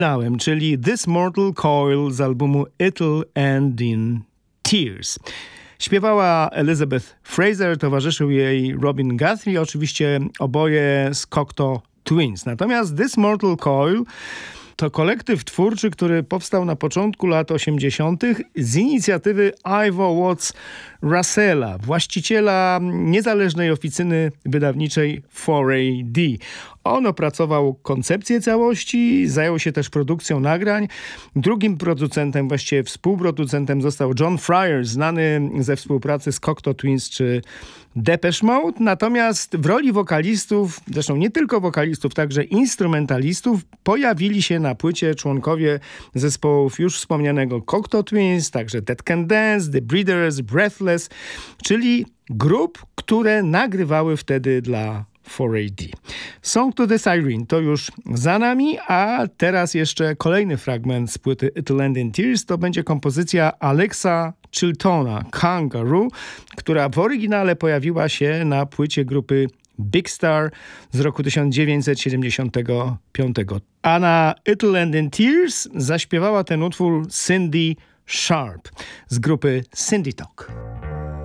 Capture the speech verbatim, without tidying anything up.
Dałem, czyli This Mortal Coil z albumu It'll End in Tears. Śpiewała Elizabeth Fraser, towarzyszył jej Robin Guthrie, oczywiście oboje z Cocteau Twins. Natomiast This Mortal Coil to kolektyw twórczy, który powstał na początku lat osiemdziesiątych z inicjatywy Ivo Watts Russella, właściciela niezależnej oficyny wydawniczej cztery A D. On opracował koncepcję całości, zajął się też produkcją nagrań. Drugim producentem, właściwie współproducentem został John Fryer, znany ze współpracy z Cocteau Twins czy Depeche Mode. Natomiast w roli wokalistów, zresztą nie tylko wokalistów, także instrumentalistów, pojawili się na płycie członkowie zespołów już wspomnianego Cocteau Twins, także Dead Can Dance, The Breeders, Breathless, czyli grup, które nagrywały wtedy dla cztery A D. Song to the Siren to już za nami, a teraz jeszcze kolejny fragment z płyty It'll End in Tears. To będzie kompozycja Alexa Chiltona, Kangaroo, która w oryginale pojawiła się na płycie grupy Big Star z roku tysiąc dziewięćset siedemdziesiątego piątego. A na It'll End in Tears zaśpiewała ten utwór Cyndi Sharp z grupy Cyndi Talk.